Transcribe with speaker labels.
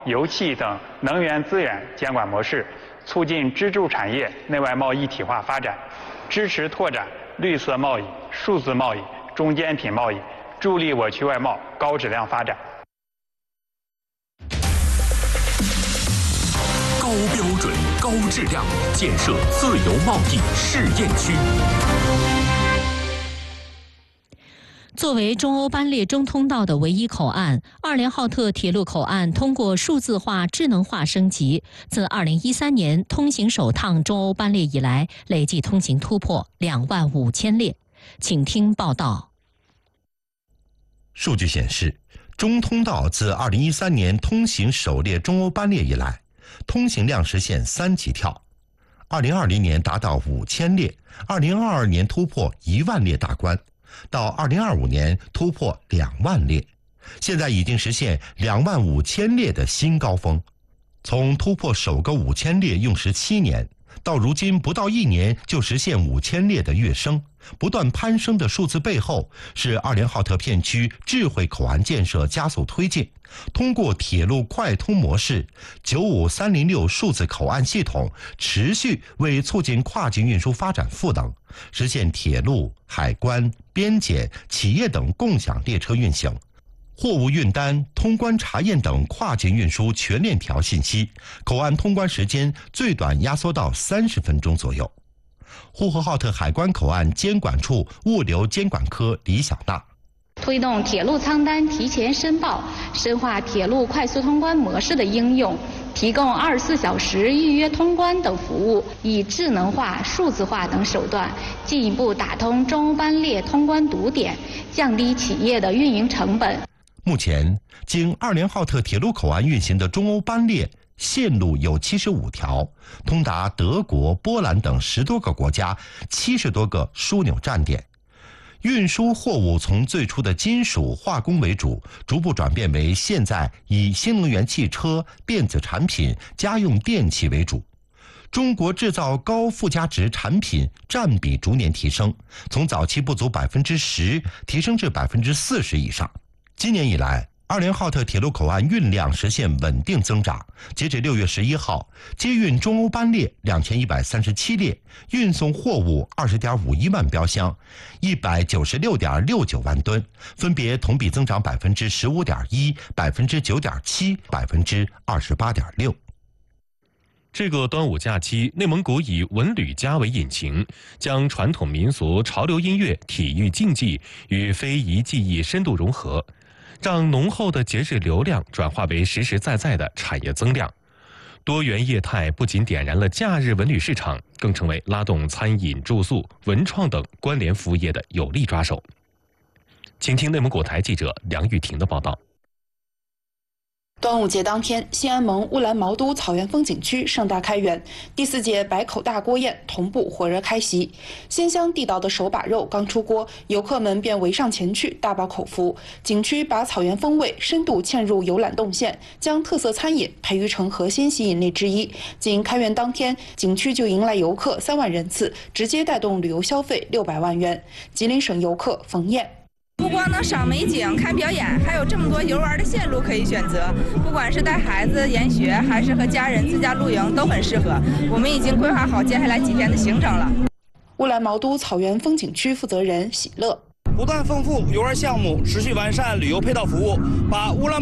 Speaker 1: 油气等能源资源监管模式，促进支柱产业内外贸一体化发展，支持拓展绿色贸易、数字贸易、中间品贸易，助力我区外贸高质量发展。
Speaker 2: 高标准、高质量建设自由贸易试验区。
Speaker 3: 作为中欧班列中通道的唯一口岸，二连浩特铁路口岸通过数字化、智能化升级，自2013年通行首趟中欧班列以来，累计通行突破25000列。请听报道。
Speaker 4: 数据显示，中通道自2013年通行首列中欧班列以来，通行量实现3级跳，2020年达到5000列，2022年突破1万列大关。到2025年突破2万列，现在已经实现25000列的新高峰。从突破首个5000列用时7年，到如今不到1年就实现5000列的跃升，不断攀升的数字背后，是二连浩特片区智慧口岸建设加速推进，通过铁路快通模式、95306数字口岸系统，持续为促进跨境运输发展赋能，实现铁路、海关、边检、企业等共享列车运行，货物运单、通关查验等跨境运输全链条信息，口岸通关时间最短压缩到30分钟左右。呼和浩特海关口岸监管处物流监管科李小娜。
Speaker 5: 推动铁路仓单提前申报，深化铁路快速通关模式的应用，提供24小时预约通关等服务，以智能化、数字化等手段，进一步打通中欧班列通关堵点，降低企业的运营成本。
Speaker 4: 目前，经二连浩特铁路口岸运行的中欧班列线路有75条，通达德国、波兰等10多个国家，70多个枢纽站点。运输货物从最初的金属化工为主，逐步转变为现在以新能源汽车、电子产品、家用电器为主。中国制造高附加值产品占比逐年提升，从早期不足10%提升至40%以上。今年以来，二连浩特铁路口岸运量实现稳定增长，截至6月11号，接运中欧班列2137列，运送货物20.51万标箱，196.69万吨，分别同比增长15.1%、9.7%、28.6%。
Speaker 2: 这个端午假期，内蒙古以文旅佳为引擎，将传统民俗、潮流音乐、体育竞技与非遗技艺深度融合，让浓厚的节日流量转化为实实在在的产业增量。多元业态不仅点燃了假日文旅市场，更成为拉动餐饮、住宿、文创等关联服务业的有力抓手。请听内蒙古台记者梁玉婷的报道。
Speaker 6: 端午节当天，西安盟乌兰毛都草原风景区盛大开园，第4届百口大锅宴同步火热开席。鲜香地道的手把肉刚出锅，游客们便围上前去大饱口福。景区把草原风味深度嵌入游览动线，将特色餐饮培育成核心吸引力之一。仅开园当天，景区就迎来游客3万人次，直接带动旅游消费600万元。吉林省游客冯燕。
Speaker 7: 不光能赏美景、看表演，还有这么多游玩的线路可以选择。不管是带孩子研学，还是和家人自驾露营，都很适合。我们已经规划好接下来几天的行程了。
Speaker 6: 乌兰毛都草原风景区负责人喜乐：
Speaker 8: 不断丰富游玩项目，持续完善旅游配套服务，把乌兰